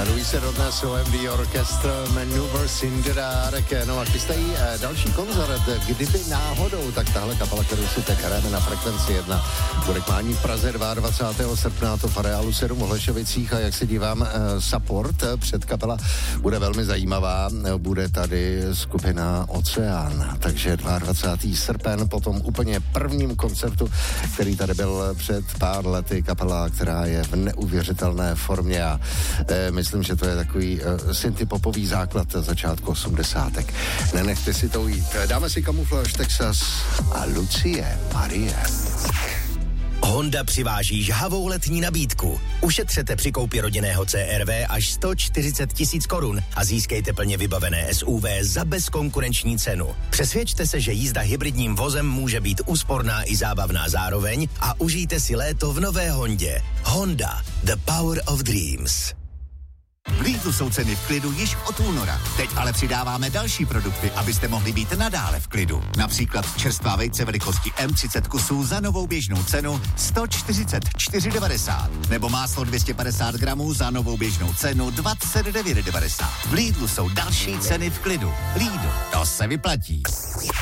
Jmenují se dodnes OMD Orchestra Maneuvers in the Dark. No a chystají další koncert. Kdyby náhodou, tak tahle kapela, kterou si teď hrajeme na Frekvenci 1, bude k mání v Praze 22. srpna, to v areálu 7 v Holešovicích, a jak se dívám, support před kapela bude velmi zajímavá. Bude tady skupina Oceán, takže 22. srpen po tom úplně prvním koncertu, který tady byl před pár lety, kapela, která je v neuvěřitelné formě a myslím, že to je takový synthpopový základ začátku 80. Nenechte si to ujít. Dáme si Camouflage Texas a Lucie Marie. Honda přiváží žhavou letní nabídku. Ušetřete při koupi rodinného CR-V až 140 000 korun a získejte plně vybavené SUV za bezkonkurenční cenu. Přesvědčte se, že jízda hybridním vozem může být úsporná i zábavná zároveň a užijte si léto v nové Hondě. Honda, the power of dreams. V Lidlu jsou ceny v klidu již od února. Teď ale přidáváme další produkty, abyste mohli být nadále v klidu. Například čerstvá vejce velikosti M30 kusů za novou běžnou cenu 144,90. Nebo máslo 250 gramů za novou běžnou cenu 29,90. V Lidlu jsou další ceny v klidu. Lidl, to se vyplatí.